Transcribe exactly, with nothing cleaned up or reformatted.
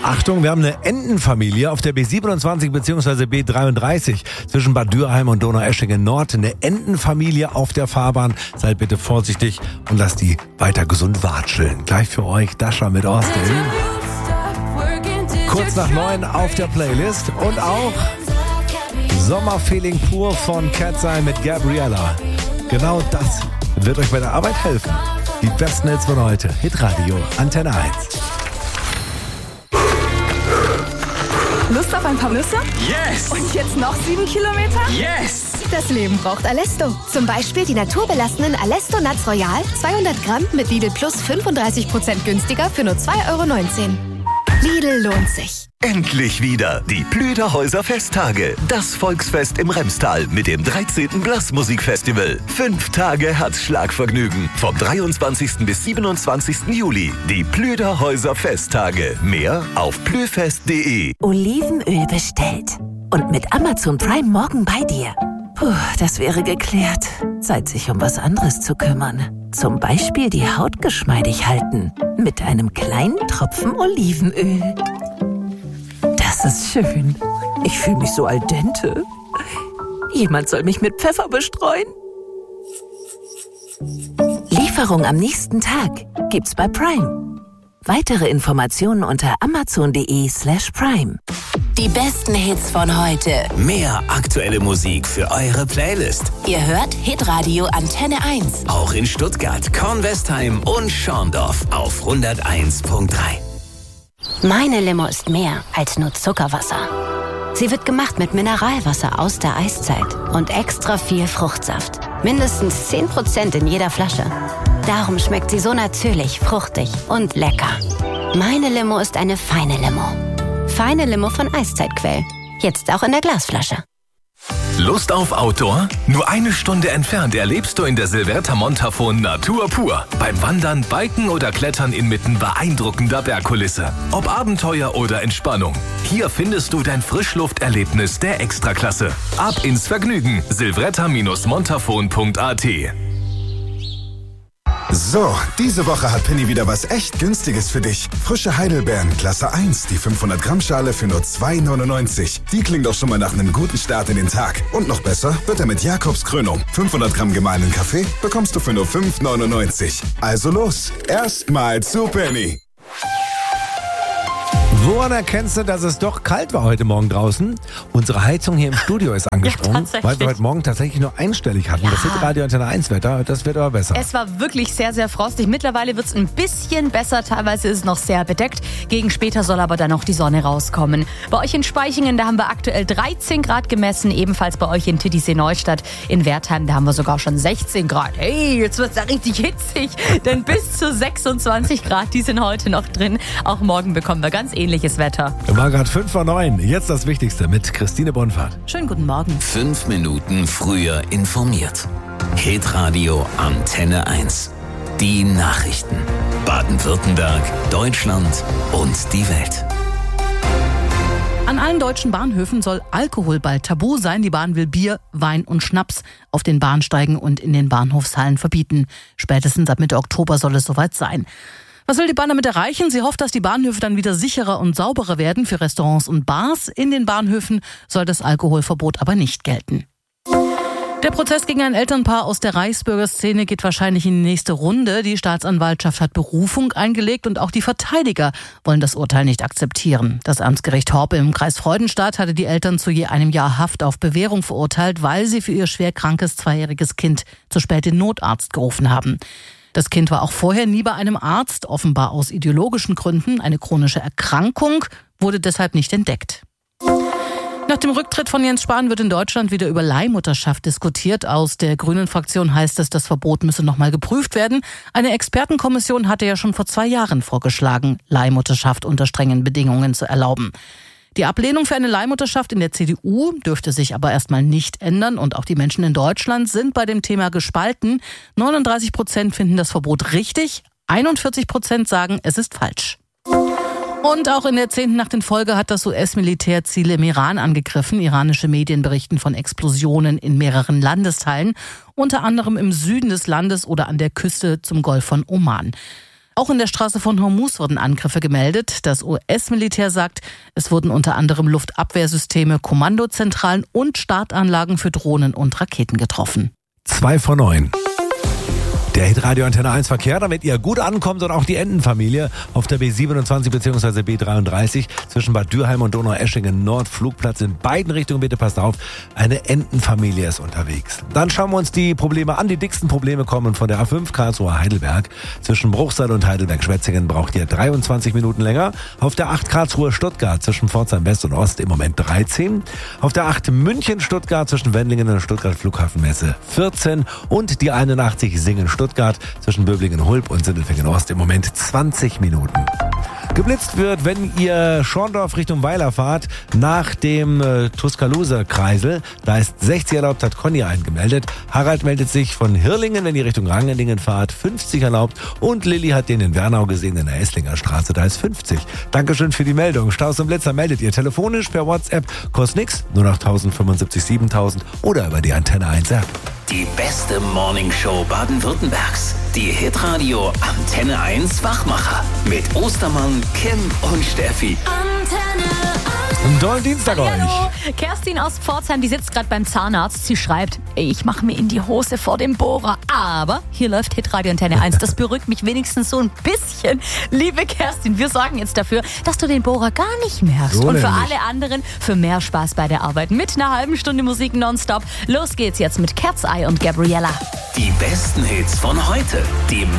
Achtung, wir haben eine Entenfamilie auf der B siebenundzwanzig bzw. B dreiunddreißig zwischen Bad Dürheim und Donaueschingen Nord. Eine Entenfamilie auf der Fahrbahn. Seid bitte vorsichtig und lasst die weiter gesund watscheln. Gleich für euch Dasha mit Austin. Kurz nach neun auf der Playlist und auch Sommerfeeling pur von Cat's Eye mit Gabriella. Genau das wird euch bei der Arbeit helfen. Die besten Hits von heute. Hitradio Antenne eins. Lust auf ein paar Nüsse? Yes! Und jetzt noch sieben Kilometer? Yes! Das Leben braucht Alesto. Zum Beispiel die naturbelassenen Alesto Nuts Royal, zweihundert Gramm mit Lidl Plus fünfunddreißig Prozent günstiger für nur zwei Euro neunzehn. Lidl lohnt sich. Endlich wieder die Plüderhäuser Festtage. Das Volksfest im Remstal mit dem dreizehnten Blasmusikfestival. Fünf Tage Herzschlagvergnügen. Vom dreiundzwanzigsten bis siebenundzwanzigsten Juli. Die Plüderhäuser Festtage. Mehr auf plüfest punkt de. Olivenöl bestellt. Und mit Amazon Prime morgen bei dir. Puh, das wäre geklärt. Zeit, sich um was anderes zu kümmern. Zum Beispiel die Haut geschmeidig halten. Mit einem kleinen Tropfen Olivenöl. Das ist schön. Ich fühle mich so al dente. Jemand soll mich mit Pfeffer bestreuen. Lieferung am nächsten Tag gibt's bei Prime. Weitere Informationen unter amazon.de slash prime. Die besten Hits von heute. Mehr aktuelle Musik für eure Playlist. Ihr hört Hitradio Antenne eins. Auch in Stuttgart, Kornwestheim und Schorndorf auf hunderteins Komma drei. Meine Limo ist mehr als nur Zuckerwasser. Sie wird gemacht mit Mineralwasser aus der Eiszeit und extra viel Fruchtsaft. Mindestens zehn Prozent in jeder Flasche. Darum schmeckt sie so natürlich, fruchtig und lecker. Meine Limo ist eine feine Limo. Feine Limo von Eiszeitquell. Jetzt auch in der Glasflasche. Lust auf Outdoor? Nur eine Stunde entfernt erlebst du in der Silverta Montafon Natur pur. Beim Wandern, Biken oder Klettern inmitten beeindruckender Bergkulisse. Ob Abenteuer oder Entspannung. Hier findest du dein Frischlufterlebnis der Extraklasse. Ab ins Vergnügen. silvretta montafon punkt a t. So, diese Woche hat Penny wieder was echt Günstiges für dich. Frische Heidelbeeren, Klasse eins, die fünfhundert Gramm Schale für nur zwei neunundneunzig. Die klingt doch schon mal nach einem guten Start in den Tag. Und noch besser wird er mit Jakobs Krönung. fünfhundert Gramm gemahlenen Kaffee bekommst du für nur fünf neunundneunzig. Also los, erstmal zu Penny. Woran erkennst du, dass es doch kalt war heute Morgen draußen? Unsere Heizung hier im Studio ist angesprungen, ja, weil wir heute Morgen tatsächlich nur einstellig hatten. Ja. Das Hitradio Antenne eins Wetter, das wird aber besser. Es war wirklich sehr, sehr frostig. Mittlerweile wird es ein bisschen besser. Teilweise ist es noch sehr bedeckt. Gegen später soll aber dann auch die Sonne rauskommen. Bei euch in Spaichingen, da haben wir aktuell dreizehn Grad gemessen. Ebenfalls bei euch in Titisee-Neustadt. In Wertheim, da haben wir sogar schon sechzehn Grad. Hey, jetzt wird es da richtig hitzig. Denn bis zu sechsundzwanzig Grad, die sind heute noch drin. Auch morgen bekommen wir ganz ähnliches Wetter. War gerade fünf vor neun. Jetzt das Wichtigste mit Christine Bonfahrt. Schönen guten Morgen. Fünf Minuten früher informiert. Hitradio Antenne eins. Die Nachrichten. Baden-Württemberg, Deutschland und die Welt. An allen deutschen Bahnhöfen soll Alkohol bald tabu sein. Die Bahn will Bier, Wein und Schnaps auf den Bahnsteigen und in den Bahnhofshallen verbieten. Spätestens ab Mitte Oktober soll es soweit sein. Was will die Bahn damit erreichen? Sie hofft, dass die Bahnhöfe dann wieder sicherer und sauberer werden für Restaurants und Bars. In den Bahnhöfen soll das Alkoholverbot aber nicht gelten. Der Prozess gegen ein Elternpaar aus der Reichsbürgerszene geht wahrscheinlich in die nächste Runde. Die Staatsanwaltschaft hat Berufung eingelegt und auch die Verteidiger wollen das Urteil nicht akzeptieren. Das Amtsgericht Horpe im Kreis Freudenstadt hatte die Eltern zu je einem Jahr Haft auf Bewährung verurteilt, weil sie für ihr schwer krankes zweijähriges Kind zu spät den Notarzt gerufen haben. Das Kind war auch vorher nie bei einem Arzt, offenbar aus ideologischen Gründen. Eine chronische Erkrankung wurde deshalb nicht entdeckt. Nach dem Rücktritt von Jens Spahn wird in Deutschland wieder über Leihmutterschaft diskutiert. Aus der Grünen-Fraktion heißt es, das Verbot müsse nochmal geprüft werden. Eine Expertenkommission hatte ja schon vor zwei Jahren vorgeschlagen, Leihmutterschaft unter strengen Bedingungen zu erlauben. Die Ablehnung für eine Leihmutterschaft in der C D U dürfte sich aber erstmal nicht ändern und auch die Menschen in Deutschland sind bei dem Thema gespalten. neununddreißig Prozent finden das Verbot richtig, einundvierzig Prozent sagen, es ist falsch. Und auch in der zehnten Nacht in Folge hat das U S-Militär Ziele im Iran angegriffen. Iranische Medien berichten von Explosionen in mehreren Landesteilen, unter anderem im Süden des Landes oder an der Küste zum Golf von Oman. Auch in der Straße von Hormuz wurden Angriffe gemeldet. Das U S-Militär sagt, es wurden unter anderem Luftabwehrsysteme, Kommandozentralen und Startanlagen für Drohnen und Raketen getroffen. Zwei vor neun. Der Hitradio Antenne eins Verkehr, damit ihr gut ankommt und auch die Entenfamilie auf der B siebenundzwanzig bzw. B dreiunddreißig zwischen Bad Dürheim und Donaueschingen Nord, Flugplatz in beiden Richtungen, bitte passt auf, eine Entenfamilie ist unterwegs. Dann schauen wir uns die Probleme an. Die dicksten Probleme kommen von der A fünf Karlsruhe Heidelberg. Zwischen Bruchsal und Heidelberg-Schwetzingen braucht ihr dreiundzwanzig Minuten länger. Auf der acht Karlsruhe Stuttgart zwischen Pforzheim West und Ost im Moment dreizehn. Auf der acht München Stuttgart zwischen Wendlingen und Stuttgart Flughafenmesse vierzehn. Und die einundachtzig Singen Stuttgart zwischen Böblingen-Hulb und Sindelfingen-Ost im Moment zwanzig Minuten. Geblitzt wird, wenn ihr Schorndorf Richtung Weiler fahrt, nach dem äh, Tuscaloosa-Kreisel. Da ist sechzig erlaubt, hat Conny eingemeldet. Harald meldet sich von Hirlingen, wenn ihr Richtung Rangelingen fahrt, fünfzig erlaubt. Und Lilly hat den in Wernau gesehen, in der Esslinger Straße, da ist fünfzig. Dankeschön für die Meldung. Staus und Blitzer meldet ihr telefonisch per WhatsApp. Kostet nix, nur noch tausendfünfundsiebzig, siebentausend oder über die Antenne eins App. Die beste Morningshow Baden-Württembergs. Die Hitradio Antenne eins Wachmacher. Mit Ostermann, Kim und Steffi. Antenne eins. Einen tollen Dienstag euch. Hallo, Kerstin aus Pforzheim, die sitzt gerade beim Zahnarzt. Sie schreibt, ich mache mir in die Hose vor dem Bohrer. Aber hier läuft Hitradio Antenne eins. Das beruhigt mich wenigstens so ein bisschen. Liebe Kerstin, wir sorgen jetzt dafür, dass du den Bohrer gar nicht merkst. So und für nämlich. alle anderen für mehr Spaß bei der Arbeit. Mit einer halben Stunde Musik nonstop. Los geht's jetzt mit Cat's Eye und Gabriella. Die besten Hits von heute. Die